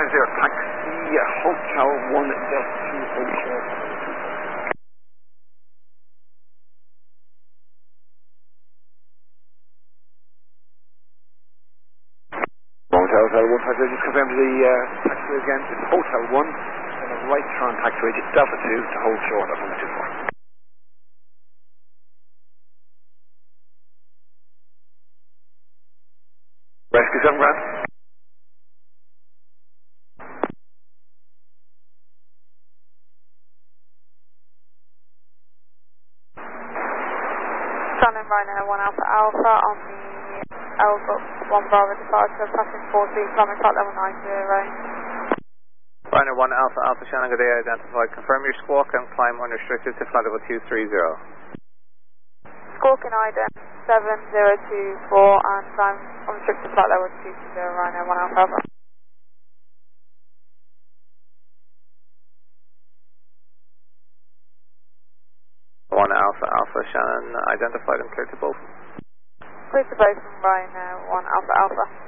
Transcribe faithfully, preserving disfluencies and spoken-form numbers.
zero, taxi, uh, Hotel one Delta two, hold short. Hotel Hotel one taxi, just confirm to the uh, taxiway again, it's Hotel one, and a right turn taxiway to Delta two to hold short at one two four. Rescue seven grand. Shannon Rhino one Alpha Alpha on the L-Box one Bravo departure, passing four three, climbing flight level nine zero. Rhino one Alpha Alpha Shannon, good day, identified. Confirm your squawk and climb unrestricted to flight level two three zero. Squawking ident seven zero two four and climb unrestricted flight level two two zero, Rhino one Alpha Alpha. one Alpha Alpha Shannon, identified and clear to both. Clear to both from Rhino one Alpha Alpha.